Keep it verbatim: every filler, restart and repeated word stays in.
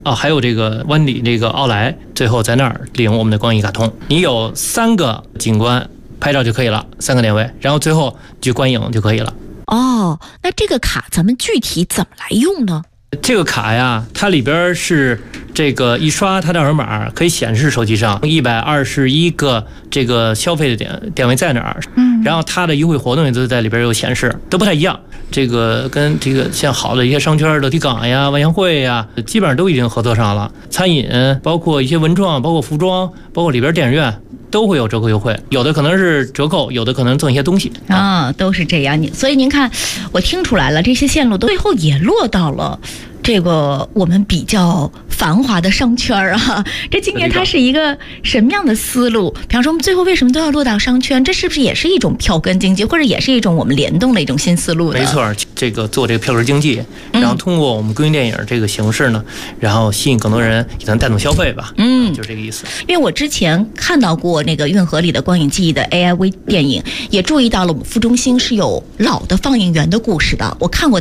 啊，还有这个湾里这个奥莱，最后在那儿利用我们的光影卡通，你有三个景观拍照就可以了，三个点位，然后最后就观影就可以了。 哦，那这个卡咱们具体怎么来用呢？ 这个卡呀，它里边是这个一刷它的二维码，可以显示手机上一百二十一个这个消费的点点位在哪儿，嗯，然后它的优惠活动也都在里边有显示，都不太一样。这个跟这个像好的一些商圈，乐迪港呀、万象汇呀，基本上都已经合作上了。餐饮，包括一些文创，包括服装，包括里边电影院。都会有折扣优惠，有的可能是折扣，有的可能赠一些东西啊、哦，都是这样。所以您看，我听出来了，这些线路最后也落到了这个我们比较繁华的商圈啊。这今年它是一个什么样的思路？比方说，我们最后为什么都要落到商圈？这是不是也是一种票根经济，或者也是一种我们联动的一种新思路呢？ 没错，这个做这个票根经济，然后通过我们公益电影这个形式呢，然后吸引更多人，也能带动消费吧。嗯，就是这个意思。 因为我之前看到过那个运河里的光影记忆的 A I 微电影，也注意到了我们副中心是有老的放映员的故事的，我看过。